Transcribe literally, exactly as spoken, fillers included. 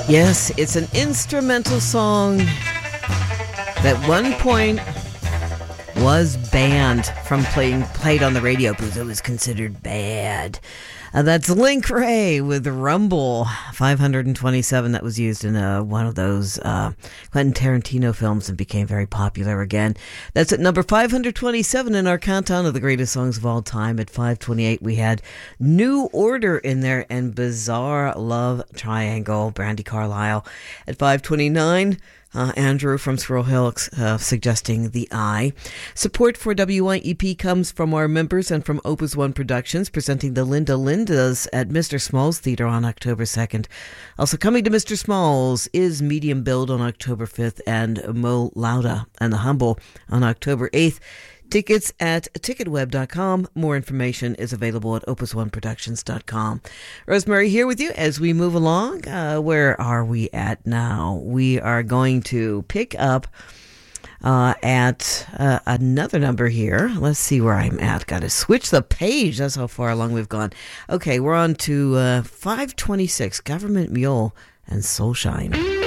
Yes, it's an instrumental song that at one point was banned from playing played on the radio because it was considered bad. Uh, that's Link Wray with Rumble five twenty-seven. That was used in uh, one of those uh, Quentin Tarantino films and became very popular again. That's at number five twenty-seven in our countdown of the greatest songs of all time. At five twenty-eight, we had New Order in there and Bizarre Love Triangle, Brandi Carlile. At five twenty-nine, Uh, Andrew from Squirrel Hill uh, suggesting The Eye. Support for W I E P comes from our members and from Opus One Productions, presenting the Linda Lindas at Mister Smalls Theater on October second. Also coming to Mister Smalls is Medium Build on October fifth and Mo Lauda and The Humble on October eighth. Tickets at ticketweb dot com. More information is available at opus one productions dot com. Rosemary here with you as we move along. Uh, where are we at now? We are going to pick up uh, at uh, another number here. Let's see where I'm at. Got to switch the page. That's how far along we've gone. Okay, we're on to uh, five twenty-six, Government Mule and Soulshine.